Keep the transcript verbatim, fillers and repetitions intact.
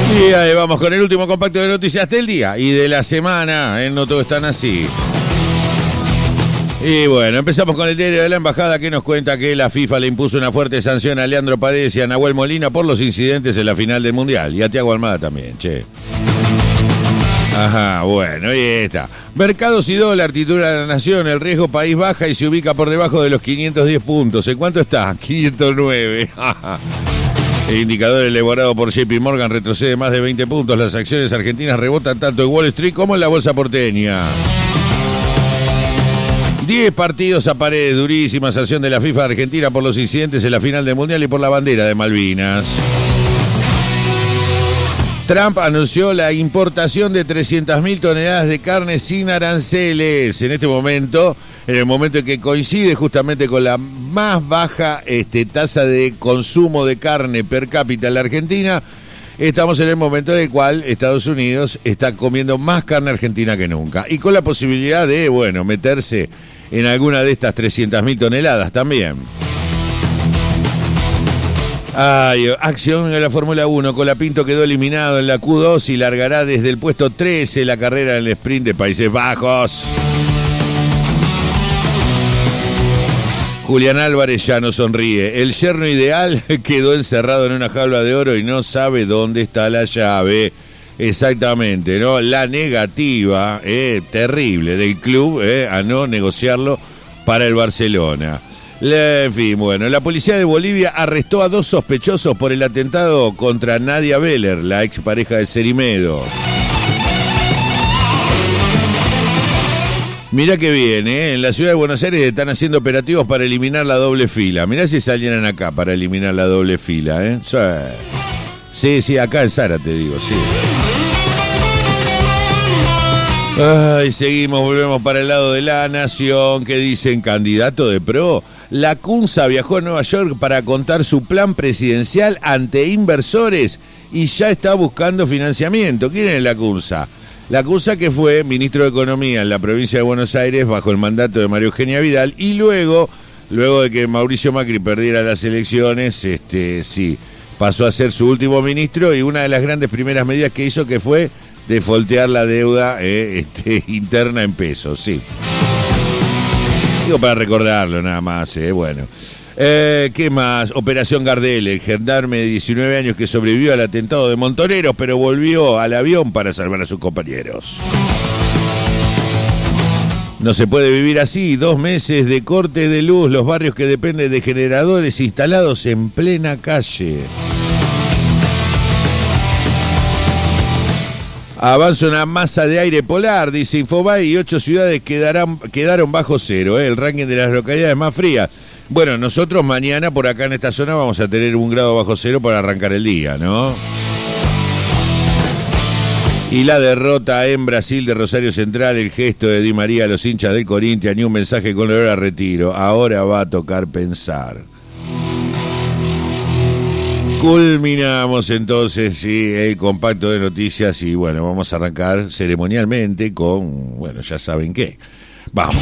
Y ahí vamos con el último compacto de noticias del día y de la semana. ¿eh? No todos están así. Y bueno, empezamos con el diario de la embajada que nos cuenta que la FIFA le impuso una fuerte sanción a Leandro Paredes y a Nahuel Molina por los incidentes en la final del Mundial. Y a Thiago Almada también, che. Ajá, bueno, ahí está. Mercados y dólar, titula La Nación, el riesgo país baja y se ubica por debajo de los quinientos diez puntos. ¿En cuánto está? quinientos nueve. El indicador elaborado por J P Morgan retrocede más de veinte puntos. Las acciones argentinas rebotan tanto en Wall Street como en la bolsa porteña. diez partidos a pared, durísima sanción de la FIFA Argentina por los incidentes en la final del Mundial y por la bandera de Malvinas. Trump anunció la importación de trescientas mil toneladas de carne sin aranceles. En este momento, en el momento en que coincide justamente con la más baja este, tasa de consumo de carne per cápita en la Argentina, estamos en el momento en el cual Estados Unidos está comiendo más carne argentina que nunca. Y con la posibilidad de, bueno, meterse en alguna de estas trescientas mil toneladas también. Ay, acción en la Fórmula uno. Colapinto quedó eliminado en la Q dos y largará desde el puesto trece la carrera en el sprint de Países Bajos. Julián Álvarez ya no sonríe. El yerno ideal quedó encerrado en una jaula de oro y no sabe dónde está la llave. Exactamente, ¿no? La negativa, eh, terrible, del club eh, a no negociarlo para el Barcelona. En fin, bueno, la policía de Bolivia arrestó a dos sospechosos por el atentado contra Nadia Beller, la expareja de Cerimedo. Mirá que bien, ¿eh? En la ciudad de Buenos Aires están haciendo operativos para eliminar la doble fila. Mirá si salieran acá para eliminar la doble fila, ¿eh? Sí, sí, acá en Zárate, digo, sí. Ay, seguimos, volvemos para el lado de La Nación, que dicen candidato de PRO. Lacunza viajó a Nueva York para contar su plan presidencial ante inversores y ya está buscando financiamiento. ¿Quién es Lacunza? Lacunza, que fue ministro de Economía en la provincia de Buenos Aires bajo el mandato de María Eugenia Vidal y luego, luego de que Mauricio Macri perdiera las elecciones, este, sí, pasó a ser su último ministro y una de las grandes primeras medidas que hizo que fue defoltear la deuda eh, este, interna en pesos, sí. Digo para recordarlo nada más, eh, bueno. Eh, ¿Qué más? Operación Gardel, el gendarme de diecinueve años que sobrevivió al atentado de Montoneros, pero volvió al avión para salvar a sus compañeros. No se puede vivir así, dos meses de corte de luz, los barrios que dependen de generadores instalados en plena calle. Avanza una masa de aire polar, dice Infobae, y ocho ciudades quedarán, quedaron bajo cero, ¿eh? El ranking de las localidades más frías. Bueno, nosotros mañana por acá en esta zona vamos a tener un grado bajo cero para arrancar el día, ¿no? Y la derrota en Brasil de Rosario Central, el gesto de Di María a los hinchas del Corinthians y un mensaje con olor a retiro. Ahora va a tocar pensar. Culminamos entonces sí, el compacto de noticias y bueno, vamos a arrancar ceremonialmente con, bueno, ya saben qué. Vamos.